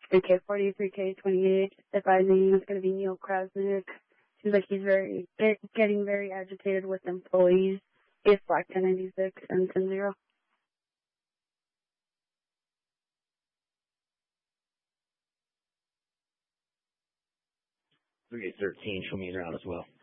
3K40, 3K28, advising it's going to be Neil Krasnick. Seems like he's getting very agitated with employees. It's Black 1096 and 10-0. 3-13, show me around as well.